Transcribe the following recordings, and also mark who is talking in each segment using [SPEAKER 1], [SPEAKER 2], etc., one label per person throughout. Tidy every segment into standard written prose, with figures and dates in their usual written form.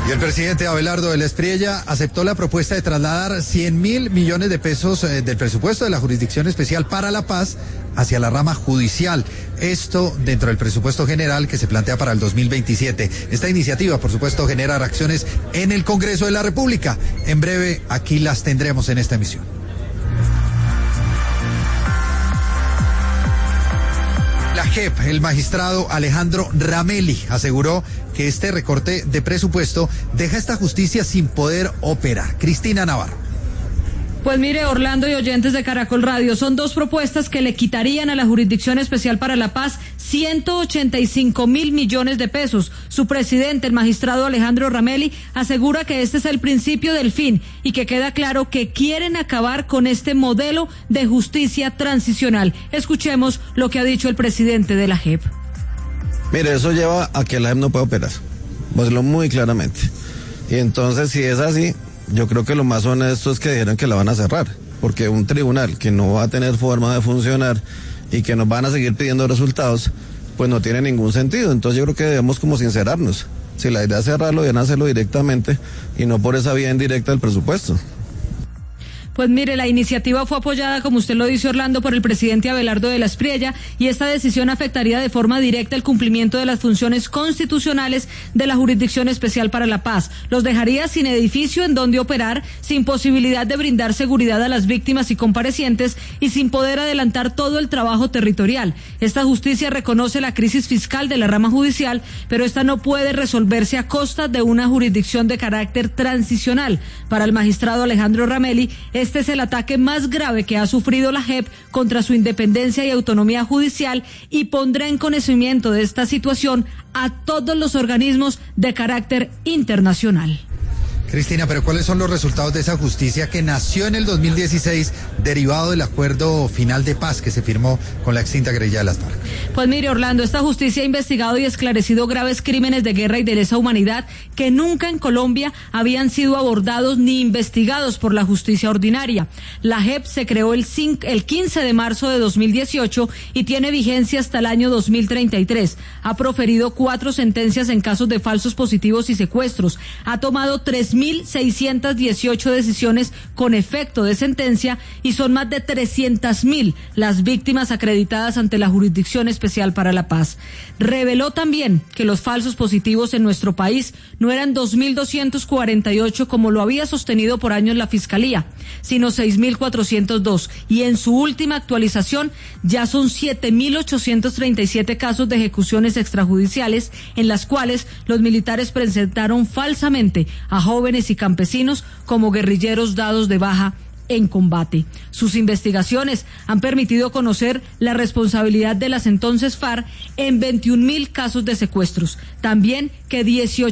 [SPEAKER 1] Y el presidente Abelardo de la Espriella aceptó la propuesta de trasladar 100.000 millones de pesos del presupuesto de la Jurisdicción Especial para la Paz hacia la rama judicial. Esto dentro del presupuesto general que se plantea para el 2027. Esta iniciativa, por supuesto, genera reacciones en el Congreso de la República. En breve, aquí las tendremos en esta emisión. La JEP, el magistrado Alejandro Ramelli, aseguró que este recorte de presupuesto deja a esta justicia sin poder operar. Cristina Navarro.
[SPEAKER 2] Pues mire, Orlando y oyentes de Caracol Radio, son dos propuestas que le quitarían a la Jurisdicción Especial para la Paz 185.000 millones de pesos. Su presidente, el magistrado Alejandro Ramelli, asegura que este es el principio del fin y que queda claro que quieren acabar con este modelo de justicia transicional. Escuchemos lo que ha dicho el presidente de la JEP.
[SPEAKER 3] Mire, eso lleva a que la JEP no pueda operar, voy a decirlo muy claramente. Y entonces, si es así, yo creo que lo más honesto es que dijeran que la van a cerrar, porque un tribunal que no va a tener forma de funcionar y que nos van a seguir pidiendo resultados, pues no tiene ningún sentido. Entonces yo creo que debemos como sincerarnos. Si la idea es cerrarlo, deben hacerlo directamente y no por esa vía indirecta del presupuesto.
[SPEAKER 2] Pues mire, la iniciativa fue apoyada, como usted lo dice, Orlando, por el presidente Abelardo de la Espriella, y esta decisión afectaría de forma directa el cumplimiento de las funciones constitucionales de la Jurisdicción Especial para la Paz. Los dejaría sin edificio en donde operar, sin posibilidad de brindar seguridad a las víctimas y comparecientes y sin poder adelantar todo el trabajo territorial. Esta justicia reconoce la crisis fiscal de la rama judicial, pero esta no puede resolverse a costa de una jurisdicción de carácter transicional. Para el magistrado Alejandro Ramelli, este es el ataque más grave que ha sufrido la JEP contra su independencia y autonomía judicial y pondrá en conocimiento de esta situación a todos los organismos de carácter internacional.
[SPEAKER 1] Cristina, pero ¿cuáles son los resultados de esa justicia que nació en el 2016 derivado del acuerdo final de paz que se firmó con la extinta guerrilla de las FARC?
[SPEAKER 2] Pues mire, Orlando, esta justicia ha investigado y esclarecido graves crímenes de guerra y de lesa humanidad que nunca en Colombia habían sido abordados ni investigados por la justicia ordinaria. La JEP se creó el 15 de marzo de 2018 y tiene vigencia hasta el año 2033. Ha proferido 4 sentencias en casos de falsos positivos y secuestros. Ha tomado 3.618 decisiones con efecto de sentencia y son más de 300.000 las víctimas acreditadas ante la Jurisdicción Especial para la Paz. Reveló también que los falsos positivos en nuestro país no eran 2.248 como lo había sostenido por años la Fiscalía, sino 6.402, y en su última actualización ya son 7.837 casos de ejecuciones extrajudiciales en las cuales los militares presentaron falsamente a jóvenes y campesinos como guerrilleros dados de baja en combate. Sus investigaciones han permitido conocer la responsabilidad de las entonces FARC en 21.000 casos de secuestros. También que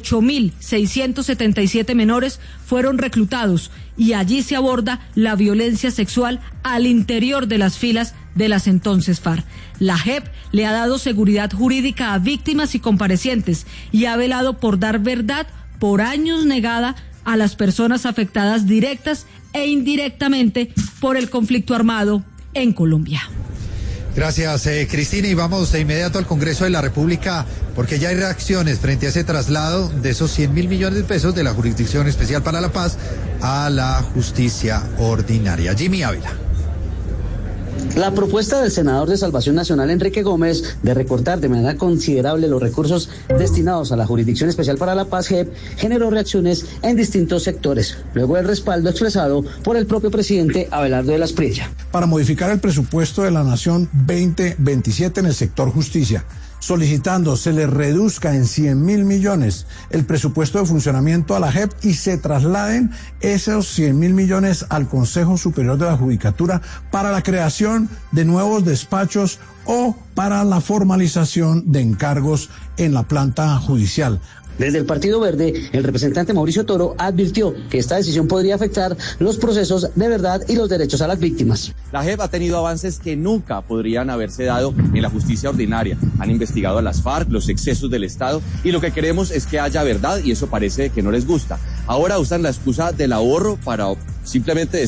[SPEAKER 2] 18.677 menores fueron reclutados y allí se aborda la violencia sexual al interior de las filas de las entonces FARC. La JEP le ha dado seguridad jurídica a víctimas y comparecientes y ha velado por dar verdad por años negada a las personas afectadas directas e indirectamente por el conflicto armado en Colombia.
[SPEAKER 1] Gracias, Cristina, y vamos de inmediato al Congreso de la República porque ya hay reacciones frente a ese traslado de esos 100.000 millones de pesos de la Jurisdicción Especial para la Paz a la justicia ordinaria. Jimmy Ávila.
[SPEAKER 4] La propuesta del senador de Salvación Nacional, Enrique Gómez, de recortar de manera considerable los recursos destinados a la Jurisdicción Especial para la Paz, JEP, generó reacciones en distintos sectores, luego del respaldo expresado por el propio presidente Abelardo de la Espriella.
[SPEAKER 5] Para modificar el presupuesto de la Nación 2027 en el sector justicia, solicitando se le reduzca en 100.000 millones el presupuesto de funcionamiento a la JEP y se trasladen esos 100.000 millones al Consejo Superior de la Judicatura para la creación de nuevos despachos o para la formalización de encargos en la planta judicial.
[SPEAKER 4] Desde el Partido Verde, el representante Mauricio Toro advirtió que esta decisión podría afectar los procesos de verdad y los derechos a las víctimas.
[SPEAKER 6] La JEP ha tenido avances que nunca podrían haberse dado en la justicia ordinaria. Han investigado a las FARC, los excesos del Estado, y lo que queremos es que haya verdad, y eso parece que no les gusta. Ahora usan la excusa del ahorro para simplemente decir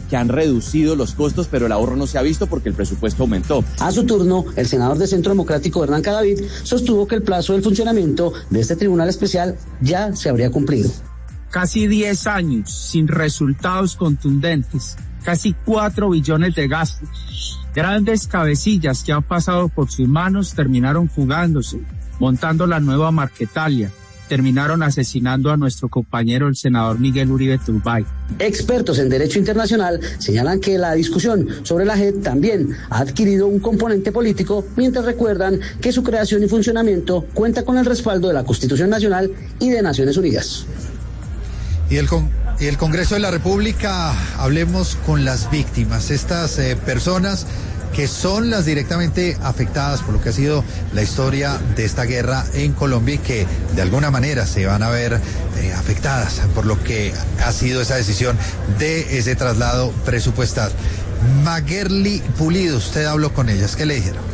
[SPEAKER 6] que han reducido los costos, pero el ahorro no se ha visto porque el presupuesto aumentó.
[SPEAKER 4] A su turno, el senador de Centro Democrático, Hernán Cadavid, sostuvo que el plazo del funcionamiento de este tribunal especial ya se habría cumplido.
[SPEAKER 7] Casi 10 años sin resultados contundentes, casi 4 billones de gastos. Grandes cabecillas que han pasado por sus manos terminaron fugándose, montando la nueva Marquetalia. Terminaron asesinando a nuestro compañero el senador Miguel Uribe Turbay.
[SPEAKER 4] Expertos en derecho internacional señalan que la discusión sobre la JEP también ha adquirido un componente político, mientras recuerdan que su creación y funcionamiento cuenta con el respaldo de la Constitución Nacional y de Naciones Unidas.
[SPEAKER 1] Y el Congreso de la República, hablemos con las víctimas, estas personas que son las directamente afectadas por lo que ha sido la historia de esta guerra en Colombia y que de alguna manera se van a ver afectadas por lo que ha sido esa decisión de ese traslado presupuestal. Maguerli Pulido, usted habló con ellas, ¿qué le dijeron?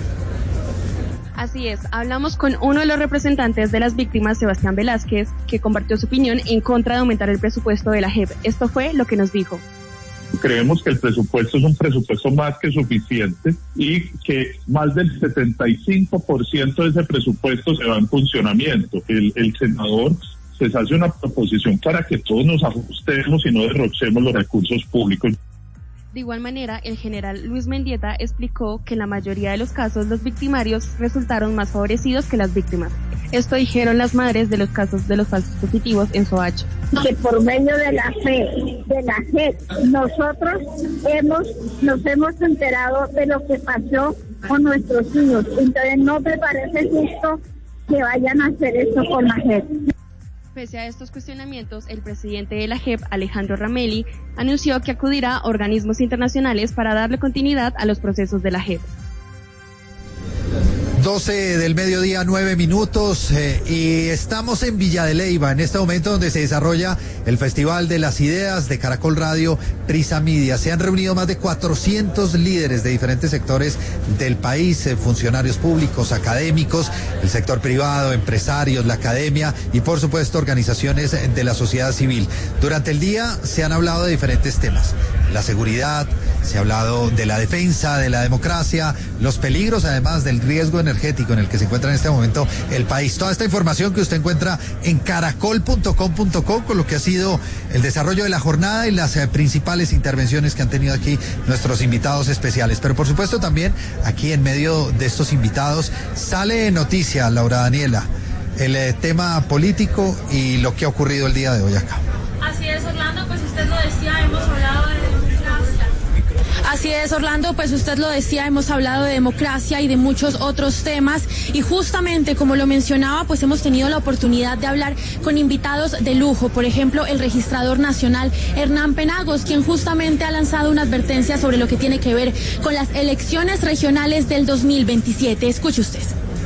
[SPEAKER 8] Así es, hablamos con uno de los representantes de las víctimas, Sebastián Velázquez, que compartió su opinión en contra de aumentar el presupuesto de la JEP. Esto fue lo que nos dijo.
[SPEAKER 9] Creemos que el presupuesto es un presupuesto más que suficiente y que más del 75% de ese presupuesto se va en funcionamiento. El senador se hace una proposición para que todos nos ajustemos y no derrochemos los recursos públicos.
[SPEAKER 8] De igual manera, el general Luis Mendieta explicó que en la mayoría de los casos los victimarios resultaron más favorecidos que las víctimas. Esto dijeron las madres de los casos de los falsos positivos en Soacha.
[SPEAKER 10] Que por medio de la fe, de la JEP, nosotros nos hemos enterado de lo que pasó con nuestros hijos. Entonces no me parece justo que vayan a hacer esto con la JEP.
[SPEAKER 8] Pese a estos cuestionamientos, el presidente de la JEP, Alejandro Ramelli, anunció que acudirá a organismos internacionales para darle continuidad a los procesos de la JEP.
[SPEAKER 1] 12 del mediodía, 9 minutos, y estamos en Villa de Leyva, en este momento donde se desarrolla el Festival de las Ideas de Caracol Radio, Prisa Media. Se han reunido más de 400 líderes de diferentes sectores del país, funcionarios públicos, académicos, el sector privado, empresarios, la academia y por supuesto organizaciones de la sociedad civil. Durante el día se han hablado de diferentes temas, la seguridad, se ha hablado de la defensa de la democracia, los peligros además del riesgo energético en el que se encuentra en este momento el país. Toda esta información que usted encuentra en caracol.com.co con lo que ha sido el desarrollo de la jornada y las principales intervenciones que han tenido aquí nuestros invitados especiales. Pero por supuesto también aquí en medio de estos invitados sale noticia, Laura Daniela, el tema político y lo que ha ocurrido el día de hoy acá.
[SPEAKER 11] Así es, Orlando, pues usted lo decía, hemos hablado de democracia. Así es, Orlando, pues usted lo decía, hemos hablado de democracia y de muchos otros temas y justamente como lo mencionaba, pues hemos tenido la oportunidad de hablar con invitados de lujo, por ejemplo, el registrador nacional Hernán Penagos, quien justamente ha lanzado una advertencia sobre lo que tiene que ver con las elecciones regionales del 2027. Escuche usted.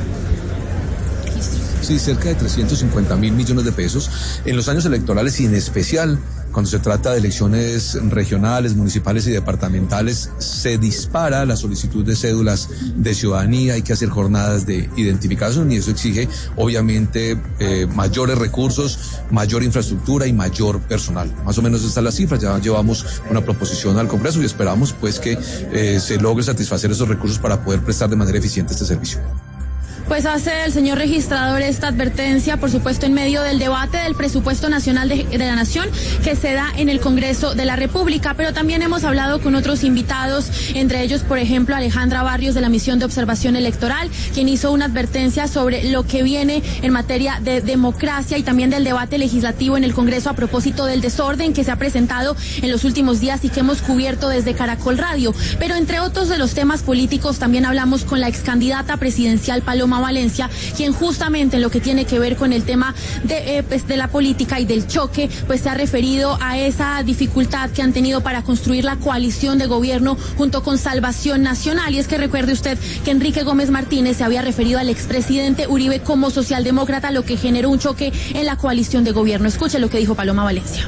[SPEAKER 12] Sí, cerca de 350.000 millones de pesos en los años electorales y en especial cuando se trata de elecciones regionales, municipales y departamentales, se dispara la solicitud de cédulas de ciudadanía, hay que hacer jornadas de identificación y eso exige obviamente mayores recursos, mayor infraestructura y mayor personal. Más o menos esta es la cifra, ya llevamos una proposición al Congreso y esperamos pues que se logre satisfacer esos recursos para poder prestar de manera eficiente este servicio.
[SPEAKER 11] Pues hace el señor registrador esta advertencia, por supuesto, en medio del debate del presupuesto nacional de la Nación que se da en el Congreso de la República, pero también hemos hablado con otros invitados, entre ellos, por ejemplo, Alejandra Barrios de la Misión de Observación Electoral, quien hizo una advertencia sobre lo que viene en materia de democracia y también del debate legislativo en el Congreso a propósito del desorden que se ha presentado en los últimos días y que hemos cubierto desde Caracol Radio. Pero entre otros de los temas políticos también hablamos con la excandidata presidencial Paloma Valencia, quien justamente en lo que tiene que ver con el tema de la política y del choque, pues se ha referido a esa dificultad que han tenido para construir la coalición de gobierno junto con Salvación Nacional. Y es que recuerde usted que Enrique Gómez Martínez se había referido al expresidente Uribe como socialdemócrata, lo que generó un choque en la coalición de gobierno. Escuche lo que dijo Paloma Valencia.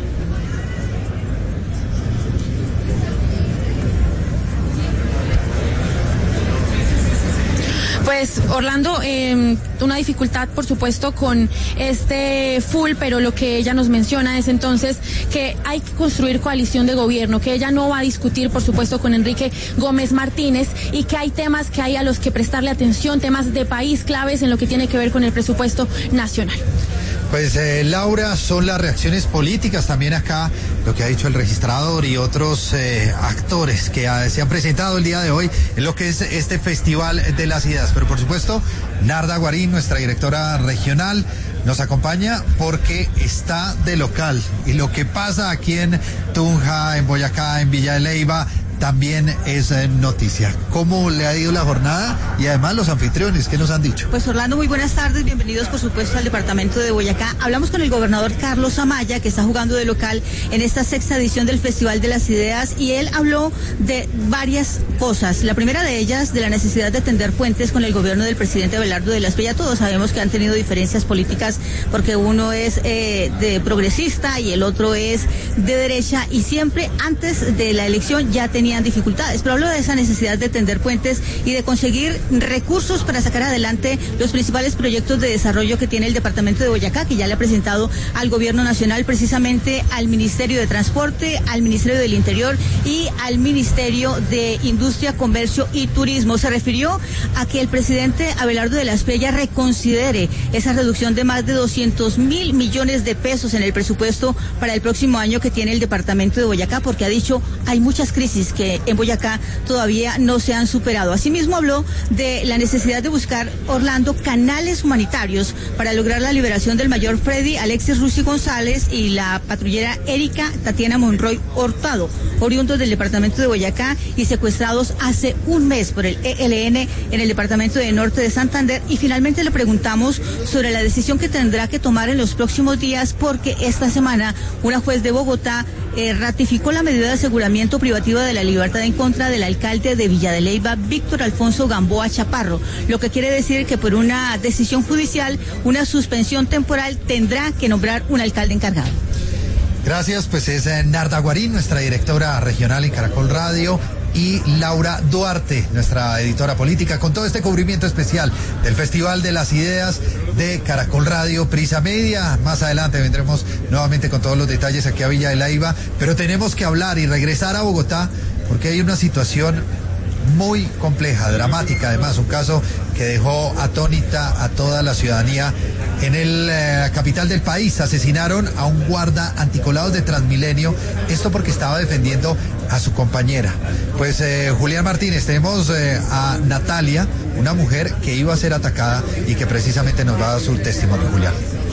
[SPEAKER 11] Pues Orlando, una dificultad por supuesto con este full, pero lo que ella nos menciona es entonces que hay que construir coalición de gobierno, que ella no va a discutir por supuesto con Enrique Gómez Martínez y que hay temas que hay a los que prestarle atención, temas de país claves en lo que tiene que ver con el presupuesto nacional.
[SPEAKER 1] Pues Laura, son las reacciones políticas también acá, lo que ha dicho el registrador y otros actores que se han presentado el día de hoy en lo que es este Festival de las Ideas. Pero por supuesto, Narda Guarín, nuestra directora regional, nos acompaña porque está de local. Y lo que pasa aquí en Tunja, en Boyacá, en Villa de Leyva, también es noticia. ¿Cómo le ha ido la jornada? Y además los anfitriones, ¿qué nos han dicho?
[SPEAKER 13] Pues Orlando, muy buenas tardes, bienvenidos por supuesto al departamento de Boyacá. Hablamos con el gobernador Carlos Amaya, que está jugando de local en esta 6ª edición del Festival de las Ideas, y él habló de varias cosas. La primera de ellas, de la necesidad de tender puentes con el gobierno del presidente Abelardo de la Espriella. Todos sabemos que han tenido diferencias políticas porque uno es de progresista y el otro es de derecha, y siempre antes de la elección ya tenían dificultades, pero hablo de esa necesidad de tender puentes y de conseguir recursos para sacar adelante los principales proyectos de desarrollo que tiene el departamento de Boyacá, que ya le ha presentado al gobierno nacional, precisamente al Ministerio de Transporte, al Ministerio del Interior y al Ministerio de Industria, Comercio y Turismo. Se refirió a que el presidente Abelardo de la Espriella reconsidere esa reducción de más de 200.000 millones de pesos en el presupuesto para el próximo año que tiene el departamento de Boyacá, porque ha dicho hay muchas crisis que en Boyacá todavía no se han superado. Asimismo habló de la necesidad de buscar, Orlando, canales humanitarios para lograr la liberación del mayor Freddy Alexis Rusi González y la patrullera Erika Tatiana Monroy Hurtado, oriundos del departamento de Boyacá y secuestrados hace un mes por el ELN en el departamento de Norte de Santander. Y finalmente le preguntamos sobre la decisión que tendrá que tomar en los próximos días, porque esta semana una juez de Bogotá ratificó la medida de aseguramiento privativa de la libertad en contra del alcalde de Villa de Leyva, Víctor Alfonso Gamboa Chaparro, lo que quiere decir que por una decisión judicial, una suspensión temporal, tendrá que nombrar un alcalde encargado.
[SPEAKER 1] Gracias, pues es Narda Guarín, nuestra directora regional en Caracol Radio, y Laura Duarte, nuestra editora política, con todo este cubrimiento especial del Festival de las Ideas de Caracol Radio, Prisa Media. Más adelante vendremos nuevamente con todos los detalles aquí a Villa de Leyva, pero tenemos que hablar y regresar a Bogotá porque hay una situación muy compleja, dramática, además un caso que dejó atónita a toda la ciudadanía en la capital del país. Asesinaron a un guarda anticolados de Transmilenio, esto porque estaba defendiendo a su compañera. Pues Julián Martínez, tenemos a Natalia, una mujer que iba a ser atacada y que precisamente nos va a dar su testimonio. Julián.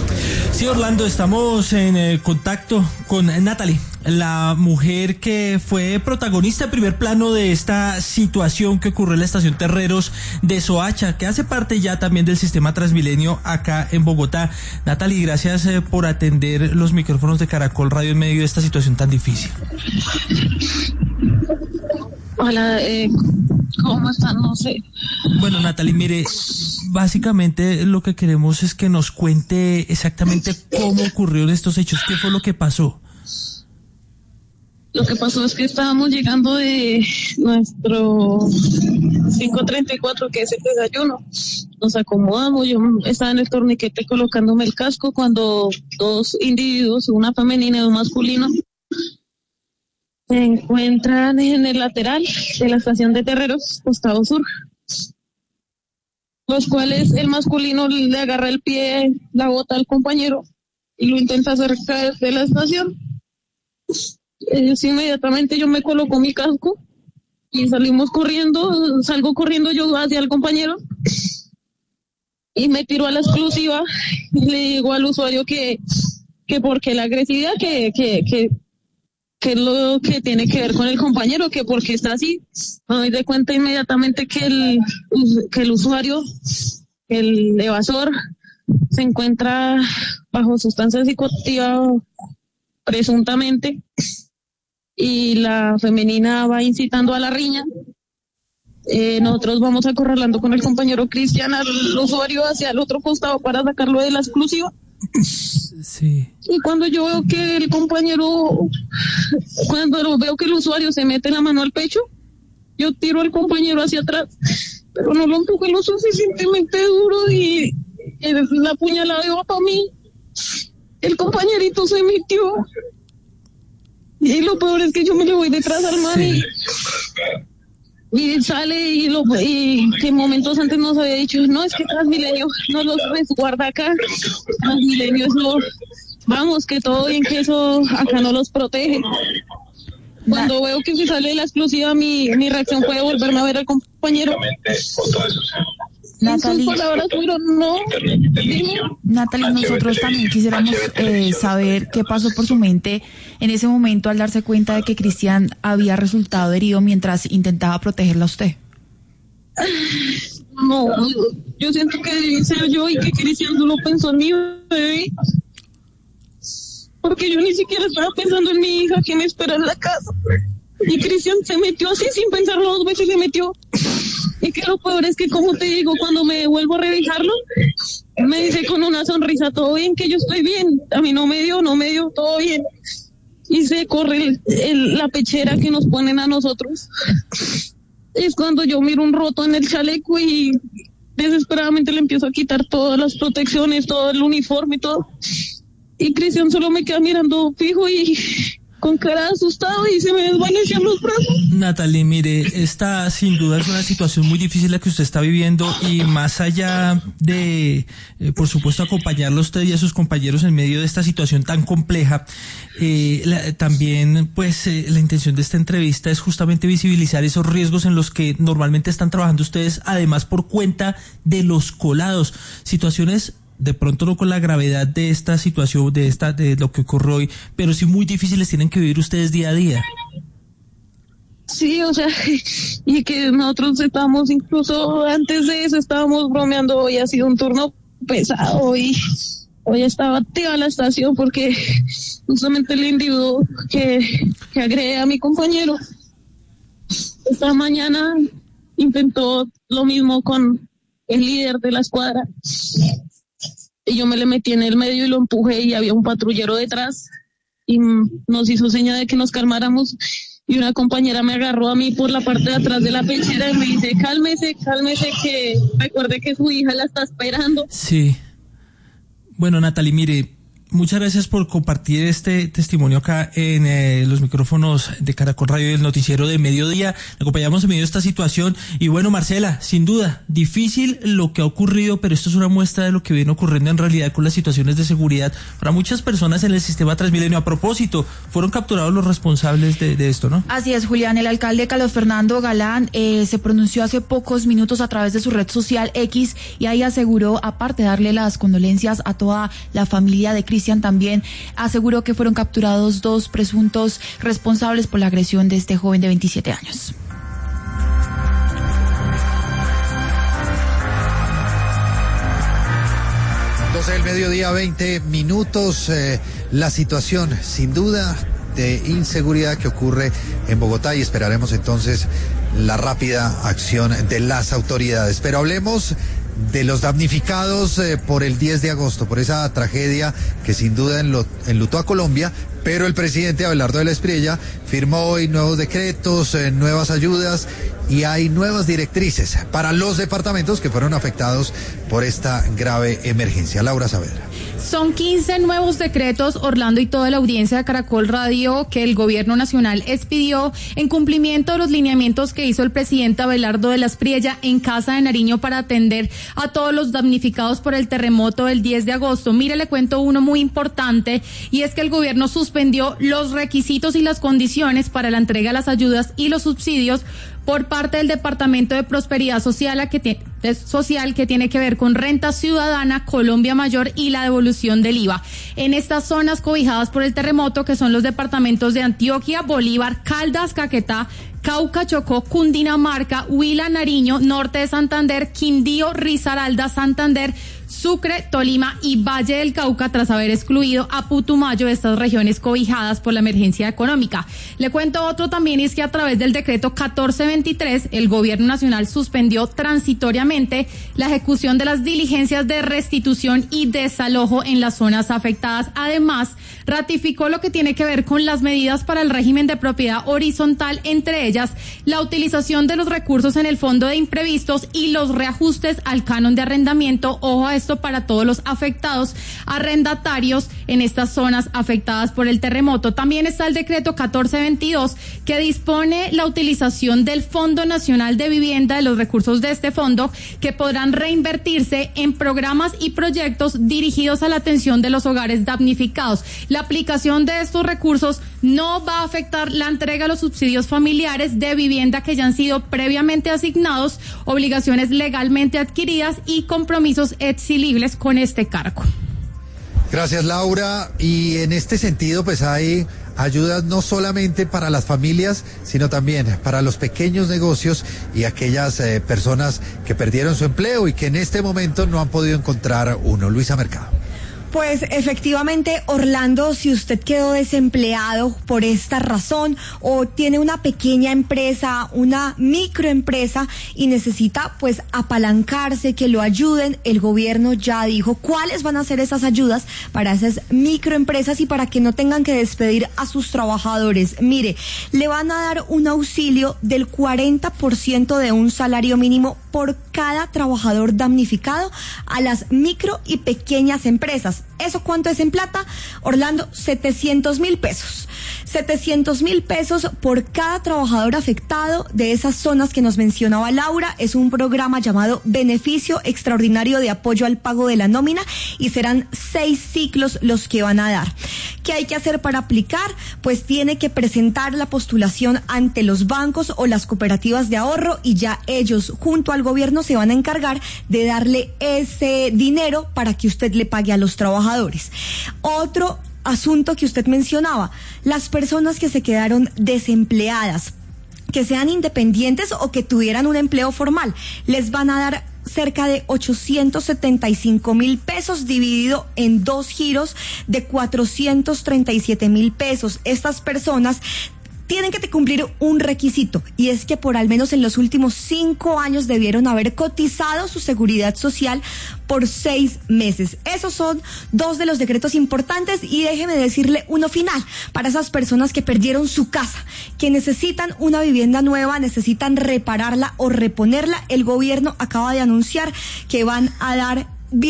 [SPEAKER 14] Sí, Orlando, estamos en contacto con Natalie, la mujer que fue protagonista en primer plano de esta situación que ocurrió en la estación Terreros de Soacha, que hace parte ya también del sistema Transmilenio acá en Bogotá. Natalie, gracias por atender los micrófonos de Caracol Radio en medio de esta situación tan difícil.
[SPEAKER 15] Hola, ¿cómo están? No sé.
[SPEAKER 14] Bueno, Natalie, mire, básicamente lo que queremos es que nos cuente exactamente cómo ocurrieron estos hechos, qué fue lo que pasó.
[SPEAKER 15] Lo que pasó es que estábamos llegando de nuestro 5:34, que es el desayuno. Nos acomodamos, yo estaba en el torniquete colocándome el casco cuando dos individuos, una femenina y un masculino, se encuentran en el lateral de la estación de Terreros, costado sur, los cuales el masculino le agarra el pie, la bota al compañero y lo intenta hacer caer de la estación. Inmediatamente yo me coloco mi casco y salgo corriendo yo hacia el compañero y me tiro a la exclusiva y le digo al usuario que porque la agresividad que es lo que tiene que ver con el compañero, que porque está así. Me doy de cuenta inmediatamente que el usuario, el evasor, se encuentra bajo sustancia psicoactiva presuntamente, y la femenina va incitando a la riña. Nosotros vamos acorralando con el compañero Cristian al usuario hacia el otro costado para sacarlo de la exclusiva.
[SPEAKER 14] Sí.
[SPEAKER 15] Y cuando yo veo que el usuario se mete la mano al pecho, yo tiro al compañero hacia atrás pero no lo empujé lo suficientemente duro y la puñalada iba para mí. El compañerito se metió y lo peor es que yo me le voy detrás al man y sale y que momentos antes nos había dicho, no, es que Transmilenio no los resguarda acá, Transmilenio es vamos, que todo bien, que eso acá no los protege. Cuando veo que se sale de la explosiva, mi reacción fue volverme a ver al compañero.
[SPEAKER 16] Natalie,
[SPEAKER 15] sus palabras fueron no.
[SPEAKER 16] Natalie, nosotros también quisiéramos saber qué pasó por su mente en ese momento al darse cuenta de que Cristian había resultado herido mientras intentaba protegerla a usted.
[SPEAKER 15] No, yo siento que debí ser yo y que Cristian solo pensó en mi bebé. Porque yo ni siquiera estaba pensando en mi hija que me espera en la casa. Y Cristian se metió así sin pensarlo 2 veces, se metió. Y que lo peor es que, como te digo, cuando me vuelvo a revisarlo, me dice con una sonrisa, todo bien, que yo estoy bien. A mí no me dio, todo bien. Y se corre la pechera que nos ponen a nosotros. Es cuando yo miro un roto en el chaleco y desesperadamente le empiezo a quitar todas las protecciones, todo el uniforme y todo. Y Cristian solo me queda mirando fijo y con cara asustado y se me desvanecían los brazos.
[SPEAKER 14] Natalie, mire, esta sin duda es una situación muy difícil la que usted está viviendo y más allá de, por supuesto, acompañarlo a usted y a sus compañeros en medio de esta situación tan compleja, también, pues, la intención de esta entrevista es justamente visibilizar esos riesgos en los que normalmente están trabajando ustedes, además por cuenta de los colados, situaciones de pronto no con la gravedad de esta situación, de lo que ocurrió hoy, pero sí muy difíciles tienen que vivir ustedes día a día.
[SPEAKER 15] Sí, o sea, y que nosotros estábamos, incluso antes de eso, estábamos bromeando, hoy ha sido un turno pesado y hoy estaba activa la estación porque justamente el individuo que agredí a mi compañero esta mañana intentó lo mismo con el líder de la escuadra. Y yo me le metí en el medio y lo empujé y había un patrullero detrás y nos hizo seña de que nos calmáramos y una compañera me agarró a mí por la parte de atrás de la pechera y me dice, cálmese, que recuerde que su hija la está esperando.
[SPEAKER 14] Sí. Bueno, Natalie, mire, muchas gracias por compartir este testimonio acá en los micrófonos de Caracol Radio y el noticiero de mediodía. Le acompañamos en medio de esta situación. Y bueno, Marcela, sin duda, difícil lo que ha ocurrido, pero esto es una muestra de lo que viene ocurriendo en realidad con las situaciones de seguridad para muchas personas en el sistema Transmilenio. A propósito, fueron capturados los responsables de esto, ¿no?
[SPEAKER 16] Así es, Julián. El alcalde Carlos Fernando Galán se pronunció hace pocos minutos a través de su red social X y ahí aseguró, aparte de darle las condolencias a toda la familia de Cristian, también aseguró que fueron capturados 2 presuntos responsables por la agresión de este joven de 27 años.
[SPEAKER 1] Del mediodía, 20 minutos. La situación, sin duda, de inseguridad que ocurre en Bogotá y esperaremos entonces la rápida acción de las autoridades. Pero hablemos de los damnificados por el 10 de agosto, por esa tragedia que sin duda enlutó a Colombia, pero el presidente Abelardo de la Espriella firmó hoy nuevos decretos, nuevas ayudas y hay nuevas directrices para los departamentos que fueron afectados por esta grave emergencia. Laura Saavedra.
[SPEAKER 2] Son 15 nuevos decretos, Orlando, y toda la audiencia de Caracol Radio que el gobierno nacional expidió en cumplimiento de los lineamientos que hizo el presidente Abelardo de la Espriella en Casa de Nariño para atender a todos los damnificados por el terremoto del 10 de agosto. Mire, le cuento uno muy importante y es que el gobierno suspendió los requisitos y las condiciones para la entrega de las ayudas y los subsidios por parte del Departamento de Prosperidad Social que tiene que ver con renta ciudadana, Colombia Mayor y la devolución del IVA. En estas zonas cobijadas por el terremoto, que son los departamentos de Antioquia, Bolívar, Caldas, Caquetá, Cauca, Chocó, Cundinamarca, Huila, Nariño, Norte de Santander, Quindío, Risaralda, Santander,
[SPEAKER 17] Sucre, Tolima y Valle del Cauca tras haber excluido a Putumayo de estas regiones cobijadas por la emergencia económica. Le cuento otro también, y es que a través del decreto 1423 el gobierno nacional suspendió transitoriamente la ejecución de las diligencias de restitución y desalojo en las zonas afectadas. Además, ratificó lo que tiene que ver con las medidas para el régimen de propiedad horizontal, entre ellas la utilización de los recursos en el fondo de imprevistos y los reajustes al canon de arrendamiento. Ojo a esto para todos los afectados arrendatarios en estas zonas afectadas por el terremoto. También está el decreto 1422 que dispone la utilización del Fondo Nacional de Vivienda, de los recursos de este fondo, que podrán reinvertirse en programas y proyectos dirigidos a la atención de los hogares damnificados. La aplicación de estos recursos no va a afectar la entrega de los subsidios familiares de vivienda que ya han sido previamente asignados, obligaciones legalmente adquiridas y compromisos exilibles con este cargo.
[SPEAKER 1] Gracias, Laura. Y en este sentido, pues hay ayudas no solamente para las familias, sino también para los pequeños negocios y aquellas personas que perdieron su empleo y que en este momento no han podido encontrar uno. Luisa Mercado.
[SPEAKER 18] Pues efectivamente, Orlando, si usted quedó desempleado por esta razón o tiene una pequeña empresa, una microempresa y necesita pues apalancarse, que lo ayuden, el gobierno ya dijo cuáles van a ser esas ayudas para esas microempresas y para que no tengan que despedir a sus trabajadores. Mire, le van a dar un auxilio del 40% de un salario mínimo por cada trabajador damnificado a las micro y pequeñas empresas. ¿Eso cuánto es en plata? Orlando, 700,000 pesos. 700,000 pesos por cada trabajador afectado de esas zonas que nos mencionaba Laura. Es un programa llamado Beneficio Extraordinario de Apoyo al Pago de la Nómina y serán 6 ciclos los que van a dar. ¿Qué hay que hacer para aplicar? Pues tiene que presentar la postulación ante los bancos o las cooperativas de ahorro y ya ellos junto al gobierno se van a encargar de darle ese dinero para que usted le pague a los trabajadores. Otro asunto que usted mencionaba, las personas que se quedaron desempleadas, que sean independientes o que tuvieran un empleo formal, les van a dar cerca de 875,000 pesos dividido en 2 giros de 437,000 pesos. Estas personas tienen que cumplir un requisito y es que por al menos en los últimos 5 años debieron haber cotizado su seguridad social por 6 meses. Esos son 2 de los decretos importantes y déjeme decirle uno final para esas personas que perdieron su casa, que necesitan una vivienda nueva, necesitan repararla o reponerla. El gobierno acaba de anunciar que van a dar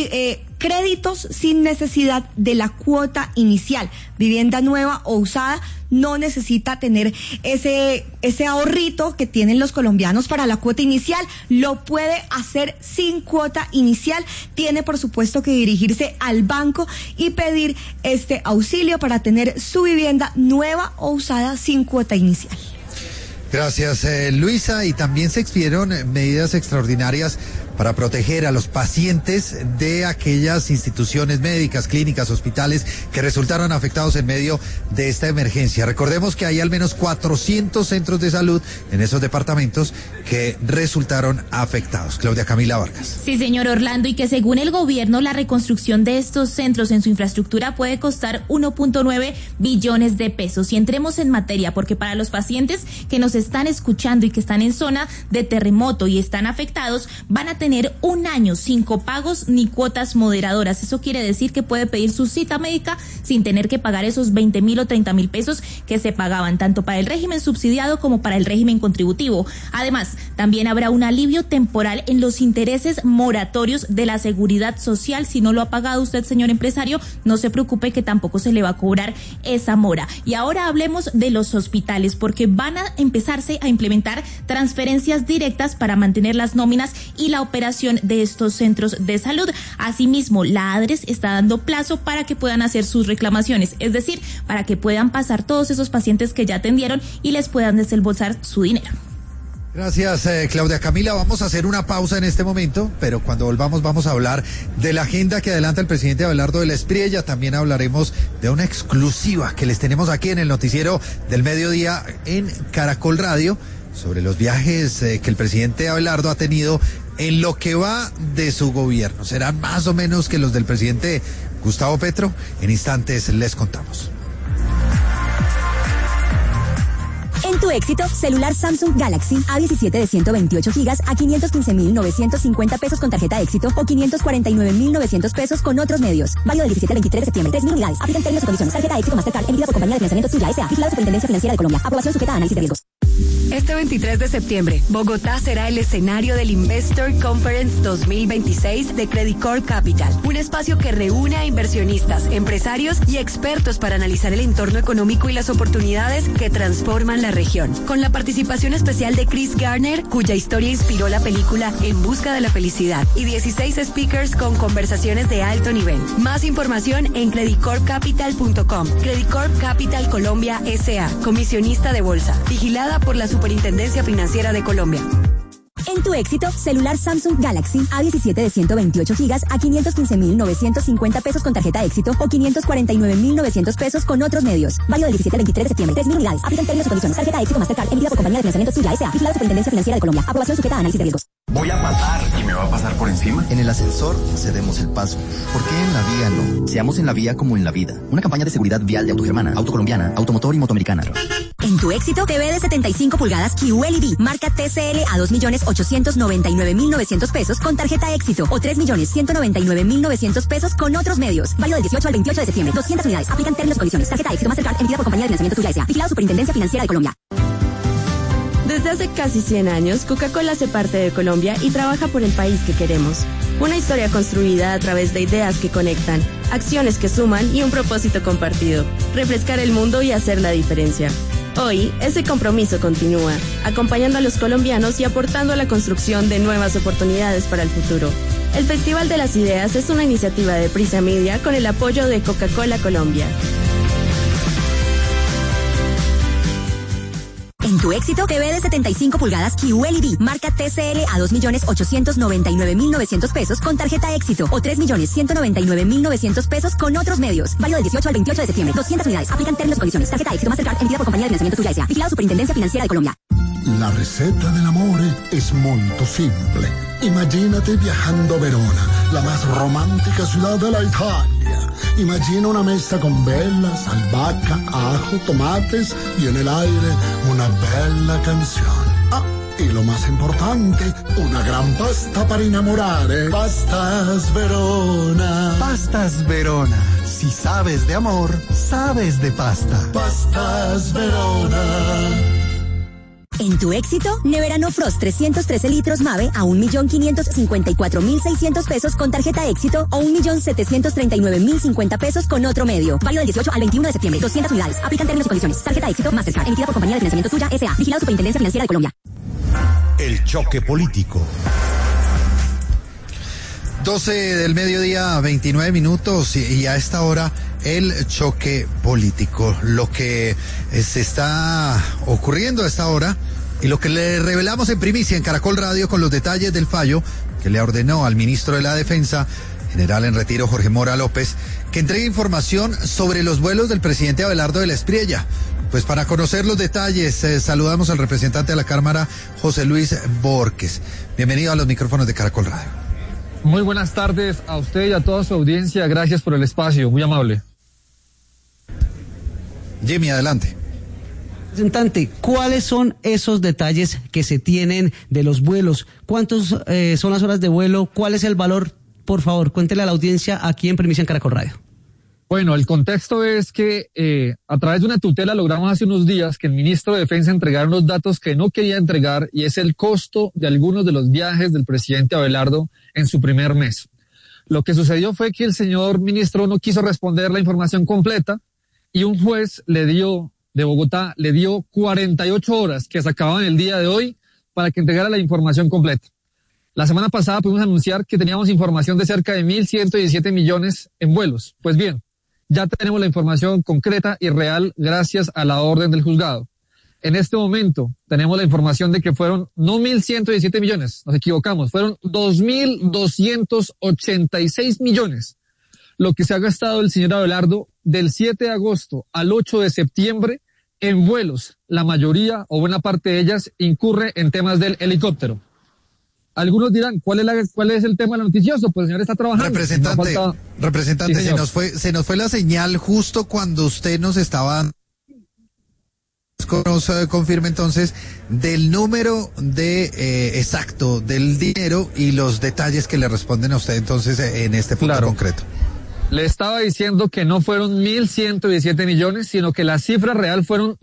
[SPEAKER 18] créditos sin necesidad de la cuota inicial. Vivienda nueva o usada no necesita tener ese ahorrito que tienen los colombianos para la cuota inicial, lo puede hacer sin cuota inicial. Tiene por supuesto que dirigirse al banco y pedir este auxilio para tener su vivienda nueva o usada sin cuota inicial.
[SPEAKER 1] Gracias, Luisa. Y también se expidieron medidas extraordinarias para proteger a los pacientes de aquellas instituciones médicas, clínicas, hospitales que resultaron afectados en medio de esta emergencia. Recordemos que hay al menos 400 centros de salud en esos departamentos que resultaron afectados. Claudia Camila Vargas.
[SPEAKER 19] Sí, señor Orlando, y que según el gobierno la reconstrucción de estos centros en su infraestructura puede costar 1.9 billones de pesos. Y entremos en materia, porque para los pacientes que nos están escuchando y que están en zona de terremoto y están afectados, van a tener 1 año sin copagos ni cuotas moderadoras. Eso quiere decir que puede pedir su cita médica sin tener que pagar esos 20,000 o 30,000 pesos que se pagaban tanto para el régimen subsidiado como para el régimen contributivo. Además, también habrá un alivio temporal en los intereses moratorios de la seguridad social. Si no lo ha pagado usted, señor empresario, no se preocupe que tampoco se le va a cobrar esa mora. Y ahora hablemos de los hospitales, porque van a empezarse a implementar transferencias directas para mantener las nóminas y la operación de estos centros de salud. Asimismo, la ADRES está dando plazo para que puedan hacer sus reclamaciones, es decir, para que puedan pasar todos esos pacientes que ya atendieron y les puedan desembolsar su dinero.
[SPEAKER 1] Gracias, Claudia Camila. Vamos a hacer una pausa en este momento, pero cuando volvamos vamos a hablar de la agenda que adelanta el presidente Abelardo de la Espriella. También hablaremos de una exclusiva que les tenemos aquí en el noticiero del mediodía en Caracol Radio sobre los viajes que el presidente Abelardo ha tenido en lo que va de su gobierno. ¿Serán más o menos que los del presidente Gustavo Petro? En instantes les contamos.
[SPEAKER 20] En tu éxito, celular Samsung Galaxy A17 de 128 gigas a 515.950 pesos con tarjeta éxito o 549.900 pesos con otros medios. Válido del 17 al 23 de septiembre. 3.000 unidades. Aplican términos y condiciones. Tarjeta éxito Mastercard emitida por compañía de financiamiento Suya S.A. Vigilado Superintendencia Financiera de Colombia. Aprobación sujeta a análisis de riesgos.
[SPEAKER 21] Este 23 de septiembre, Bogotá será el escenario del Investor Conference 2026 de Credit Corp Capital, un espacio que reúne a inversionistas, empresarios y expertos para analizar el entorno económico y las oportunidades que transforman la región. Con la participación especial de Chris Garner, cuya historia inspiró la película En busca de la felicidad, y 16 speakers con conversaciones de alto nivel. Más información en creditcorpcapital.com. Credit Corp Capital Colombia S.A., comisionista de bolsa, vigilada por la Superintendencia Financiera de Colombia.
[SPEAKER 20] En tu éxito, celular Samsung Galaxy A17 de 128 gigas a 515.950 pesos con tarjeta éxito o 549.900 pesos con otros medios. Válido del 17 al 23 de septiembre. 3.000 unidades. Aplican términos y condiciones. Tarjeta éxito Mastercard emitida por compañía de financiamiento Suya S.A. Vigilado Superintendencia Financiera de Colombia. Aprobación sujeta a análisis de riesgos.
[SPEAKER 22] Voy a pasar y me va a pasar por encima.
[SPEAKER 23] En el ascensor cedemos el paso. ¿Por qué en la vía no? Seamos en la vía como en la vida. Una campaña de seguridad vial de Autogermana, Autocolombiana, Automotor y Motoamericana.
[SPEAKER 20] En tu éxito, TV de 75 pulgadas QLED, marca TCL a 2.899.900 pesos con tarjeta éxito o 3.199.900 pesos con otros medios. Válido del 18 al 28 de septiembre. 200 unidades. Aplican términos y condiciones. Tarjeta éxito Mastercard emitida por compañía de financiamiento Suya S.A. Vigilado Superintendencia Financiera de Colombia.
[SPEAKER 21] Desde hace casi 100 años, Coca-Cola hace parte de Colombia y trabaja por el país que queremos. Una historia construida a través de ideas que conectan, acciones que suman y un propósito compartido: refrescar el mundo y hacer la diferencia. Hoy, ese compromiso continúa, acompañando a los colombianos y aportando a la construcción de nuevas oportunidades para el futuro. El Festival de las Ideas es una iniciativa de Prisa Media con el apoyo de Coca-Cola Colombia.
[SPEAKER 20] En tu éxito, TV de 75 pulgadas QLED, marca TCL a 2.899.900 pesos con tarjeta éxito o 3.199.900 pesos con otros medios. Válido del 18 al 28 de septiembre. 200 unidades. Aplican términos y condiciones. Tarjeta éxito Mastercard emitida por compañía de financiamiento Suya S.A. Vigilado Superintendencia Financiera de Colombia.
[SPEAKER 24] La receta del amor es muy simple. Imagínate viajando a Verona, la más romántica ciudad de la Italia. Imagina una mesa con velas, albahaca, ajo, tomates y en el aire una bella canción. Ah, y lo más importante, una gran pasta para enamorare. Pastas Verona.
[SPEAKER 25] Pastas Verona. Si sabes de amor, sabes de pasta.
[SPEAKER 24] Pastas Verona.
[SPEAKER 20] En tu éxito, Neverano Frost 313 litros Mave a 1.554.600 pesos con tarjeta éxito o 1.739.050 pesos con otro medio. Válido del 18 al 21 de septiembre. 200 unidades. Aplican términos y condiciones. Tarjeta éxito Mastercard emitida por compañía de financiamiento Suya S.A. Vigilado Superintendencia Financiera de Colombia.
[SPEAKER 26] El choque político.
[SPEAKER 1] 12 del mediodía, 29 minutos y a esta hora el choque político. Lo que se está ocurriendo a esta hora y lo que le revelamos en primicia en Caracol Radio con los detalles del fallo que le ordenó al ministro de la Defensa, general en retiro Jorge Mora López, que entregue información sobre los vuelos del presidente Abelardo de la Espriella. Pues para conocer los detalles, saludamos al representante de la Cámara, José Luis Borges. Bienvenido a los micrófonos de Caracol Radio.
[SPEAKER 27] Muy buenas tardes a usted y a toda su audiencia. Gracias por el espacio, muy amable.
[SPEAKER 1] Jimmy, adelante.
[SPEAKER 28] Representante, ¿cuáles son esos detalles que se tienen de los vuelos? ¿Cuántos son las horas de vuelo? ¿Cuál es el valor? Por favor, cuéntele a la audiencia aquí en Primicia en Caracol Radio.
[SPEAKER 27] Bueno, el contexto es que a través de una tutela logramos hace unos días que el ministro de Defensa entregara unos datos que no quería entregar, y es el costo de algunos de los viajes del presidente Abelardo en su primer mes. Lo que sucedió fue que el señor ministro no quiso responder la información completa y un juez de Bogotá le dio 48 horas que se acababan el día de hoy para que entregara la información completa. La semana pasada pudimos anunciar que teníamos información de cerca de 1.117 millones en vuelos. Pues bien, ya tenemos la información concreta y real gracias a la orden del juzgado. En este momento tenemos la información de que fueron no 1.117 millones, nos equivocamos, fueron 2.286 millones lo que se ha gastado el señor Abelardo del 7 de agosto al 8 de septiembre en vuelos. La mayoría o buena parte de ellas incurre en temas del helicóptero. Algunos dirán, ¿cuál es el tema de lo noticioso? Pues el señor está trabajando.
[SPEAKER 1] Representante,
[SPEAKER 27] Sí,
[SPEAKER 1] se nos fue la señal justo cuando usted nos estaba... Nos confirme entonces del número de exacto del dinero y los detalles que le responden a usted entonces en este punto concreto.
[SPEAKER 27] Le estaba diciendo que no fueron 1.117 millones, sino que la cifra real fueron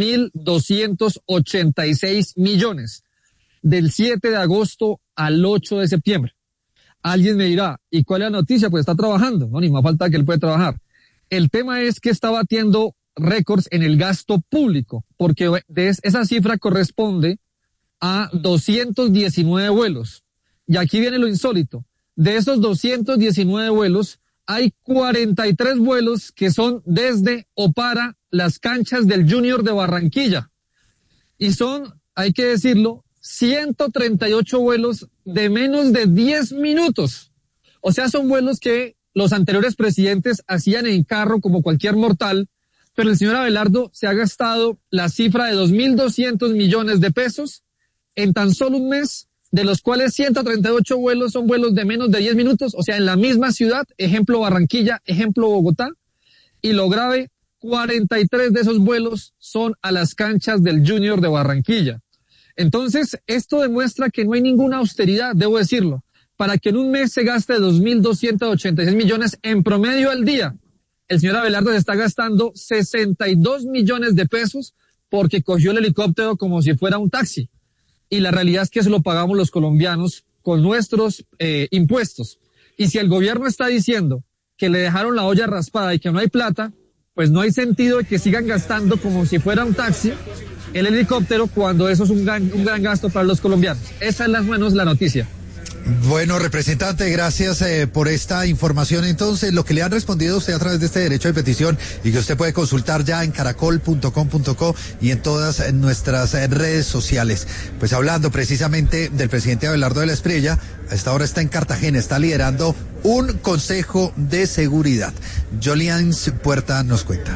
[SPEAKER 27] 2.286 millones. Del 7 de agosto al 8 de septiembre. Alguien me dirá, ¿y cuál es la noticia? Pues está trabajando, no, ni más falta que él puede trabajar. El tema es que está batiendo récords en el gasto público, porque esa cifra corresponde a 219 vuelos. Y aquí viene lo insólito. De esos 219 vuelos, hay 43 vuelos que son desde o para las canchas del Junior de Barranquilla. Y son, hay que decirlo, 138 vuelos de menos de 10 minutos. O sea, son vuelos que los anteriores presidentes hacían en carro como cualquier mortal, pero el señor Abelardo se ha gastado la cifra de 2.200 millones de pesos en tan solo un mes, de los cuales 138 vuelos son vuelos de menos de 10 minutos, o sea, en la misma ciudad, ejemplo Barranquilla, ejemplo Bogotá, y lo grave, 43 de esos vuelos son a las canchas del Junior de Barranquilla. Entonces, esto demuestra que no hay ninguna austeridad, debo decirlo, para que en un mes se gaste 2.286 millones en promedio al día. El señor Abelardo se está gastando 62 millones de pesos porque cogió el helicóptero como si fuera un taxi. Y la realidad es que eso lo pagamos los colombianos con nuestros impuestos. Y si el gobierno está diciendo que le dejaron la olla raspada y que no hay plata, pues no hay sentido de que sigan gastando como si fuera un taxi el helicóptero cuando eso es un gran gasto para los colombianos. Esa es la noticia.
[SPEAKER 1] Bueno, representante, gracias por esta información. Entonces, lo que le han respondido a usted a través de este derecho de petición y que usted puede consultar ya en caracol.com.co y en todas nuestras redes sociales. Pues hablando precisamente del presidente Abelardo de la Espriella, a esta hora está en Cartagena, está liderando un consejo de seguridad. Jolian Puerta nos cuenta.